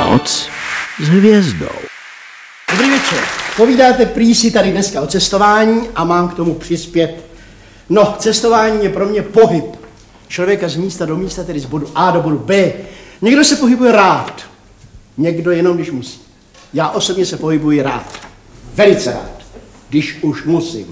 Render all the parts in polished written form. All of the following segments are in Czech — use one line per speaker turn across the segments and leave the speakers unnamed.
Noc s hvězdou.
Dobrý večer. Povídáte prý si tady dneska o cestování a mám k tomu přispět. No, cestování je pro mě pohyb člověka z místa do místa, tedy z bodu A do bodu B. Někdo se pohybuje rád, někdo jenom když musí. Já osobně se pohybuji rád. Velice rád, když už musím.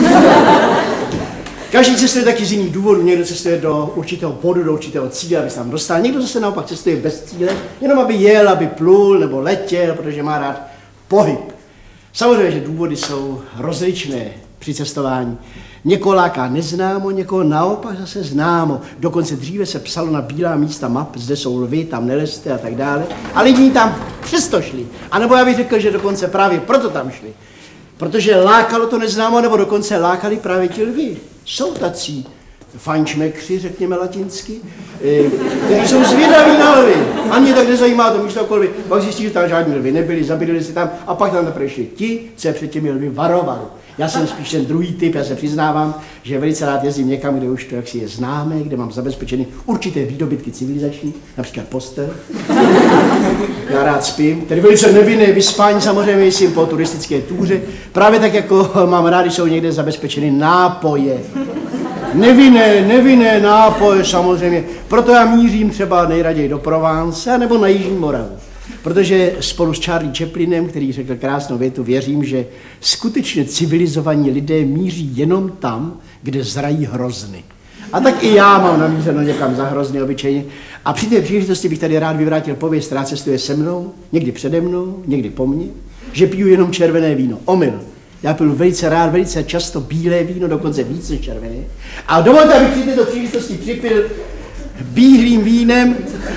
Každý cestuje taky z jiných důvodů. Někdo cestuje do určitého bodu, do určitého cíle, aby se tam dostal. Někdo zase naopak cestuje bez cíle, jenom aby jel, aby plul nebo letěl, protože má rád pohyb. Samozřejmě, že důvody jsou rozličné při cestování. Někoho láká neznámo, někoho naopak zase známo. Dokonce dříve se psalo na bílá místa map, zde jsou lvy, tam nelezte a tak dále. A lidi tam přesto šli. A nebo já bych řekl, že dokonce právě proto tam šli. Protože lákalo to neznámo, nebo dokonce lákali právě ti lvy. Jsou tací fajnšmekři, řekněme latinsky, kteří jsou zvědaví na lvy. Ani tak nezajímá to místo okolo lvy. Pak zjistí, že tam žádní lvy nebyli, zabydlili si tam a pak tam přišli ti, co je před těmi lvy varovali. Já jsem spíš ten druhý typ, já se přiznávám, že velice rád jezdím někam, kde už to jaksi je známé, kde mám zabezpečeny určité výdobytky civilizační, například postel. Já rád spím, tedy velice nevinné vyspání samozřejmě jsem po turistické túře, právě tak jako mám rád, když jsou někde zabezpečeny nápoje. Nevinné nápoje samozřejmě, proto já mířím třeba nejraději do Provence nebo na Jižní Moravu. Protože spolu s Charlie Chaplinem, který řekl krásnou větu, věřím, že skutečně civilizovaní lidé míří jenom tam, kde zrají hrozny. A tak i já mám namířeno někam za hrozny obyčejně. A při té příležitosti bych tady rád vyvrátil pověst, která cestuje se mnou, někdy přede mnou, někdy po mně, že piju jenom červené víno. Omyl. Já piju velice rád, velice často bílé víno, dokonce víc než červené. A dovolte, abych při této příležitosti připil bílým vínem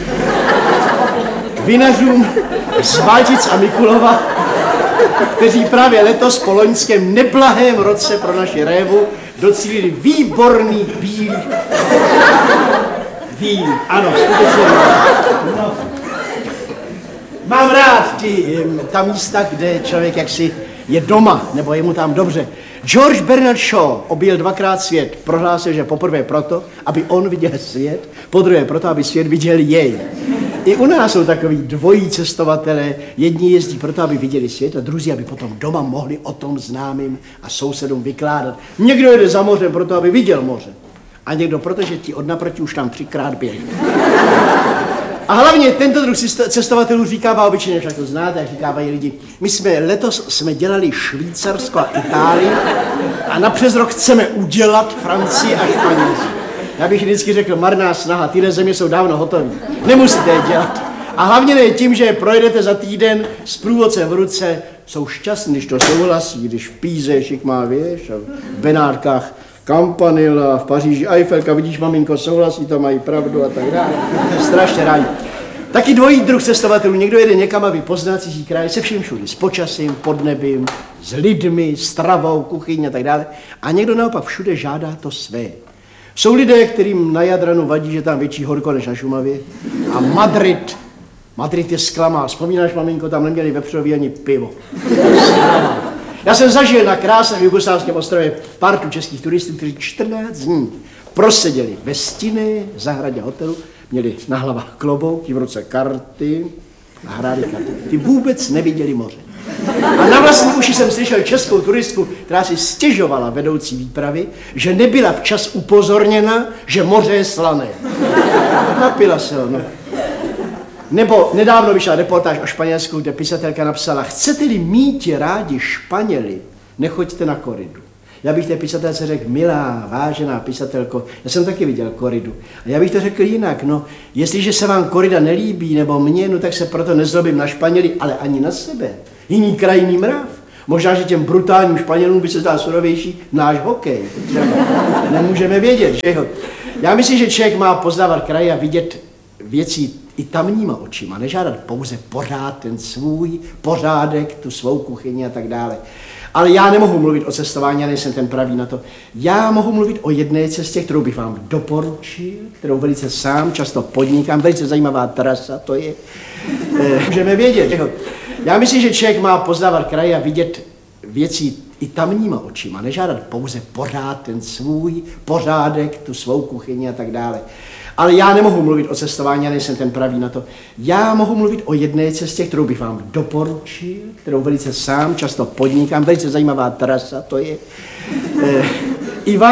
vinařům z Valtic a Mikulova, kteří právě letos po loňském neblahém roce pro naši révu docílili výborný bílý vín. Ano, skutečně. No. Mám rád ta místa, kde člověk jaksi je doma, nebo je mu tam dobře. George Bernard Shaw objel dvakrát svět. Prohlásil, že poprvé proto, aby on viděl svět, podruhé proto, aby svět viděl jej. I u nás jsou takový dvojí cestovatelé. Jedni jezdí proto, aby viděli svět, a druzí, aby potom doma mohli o tom známým a sousedům vykládat. Někdo jede za mořem proto, aby viděl moře. A někdo proto, že ti od naproti už tam 3krát byli. A hlavně tento druh cestovatelů říkává obyčejně, však to znáte, jak říkávají lidi. My jsme letos dělali Švýcarsko a Itálii a na přes rok chceme udělat Francii a Španělsko. Já bych vždycky řekl, marná snaha, tyhle země jsou dávno hotové. Nemusíte je dělat. A hlavně ne tím, že projedete za týden s průvodcem v ruce, jsou šťastní, když to souhlasí, když v Píze je šikmá věž a v Benátkách Campanila, v Paříži Eiffelka, vidíš, maminko, souhlasí, to mají pravdu a tak dále. Strašně rádi. Taky dvojí druh cestovatelů. Někdo jede někam, aby poznal cizí kraj, se vším všudy, s počasím, podnebím, s lidmi, s travou, kuchyní a tak dále. A někdo naopak všude žádá to své. Jsou lidé, kterým na Jadranu vadí, že tam větší horko než na Šumavě. A Madrid je zklamal. Vzpomínáš, maminko, tam neměli vepřový ani pivo. Já jsem zažil na krásném jugoslávském ostrově partu českých turistů, kteří 14 dní proseděli ve stinné zahradě hotelu, měli na hlavách klobouk, v ruce karty a hráli karty. Ty vůbec neviděli moře. A na vlastní uši jsem slyšel českou turistku, která si stěžovala vedoucí výpravy, že nebyla včas upozorněna, že moře je slané. Napila se ho, no. Nebo nedávno vyšla reportáž o Španělsku, kde pisatelka napsala: chcete-li míti rádi Španěli, nechoďte na koridu. Já bych té pisatelce řekl: milá, vážená pisatelko, já jsem taky viděl koridu. A já bych to řekl jinak, no, jestliže se vám korida nelíbí, nebo mně, no tak se proto nezlobím na Španěli, ale ani na sebe. Jiný kraj, jiný mrav. Možná, že těm brutálním Španělům by se zdál surovější náš hokej. Nemůžeme vědět, že jo. Já myslím, že člověk má poznávat kraje a vidět věci i tamníma očima, nežádat pouze pořád ten svůj pořádek, tu svou kuchyni a tak dále. Ale já nemohu mluvit o cestování, já nejsem ten pravý na to. Já mohu mluvit o jedné cestě, kterou bych vám doporučil, kterou velice sám často podnikám, velice zajímavá trasa to je. Můžeme vědět, že jo. Já myslím, že člověk má poznávat kraje a vidět věci i tamníma očima, nežádat pouze pořád ten svůj pořádek, tu svou kuchyni a tak dále. Ale já nemohu mluvit o cestování, já nejsem ten pravý na to. Já mohu mluvit o jedné cestě, kterou bych vám doporučil, kterou velice sám často podnikám, velice zajímavá trasa to je. I vám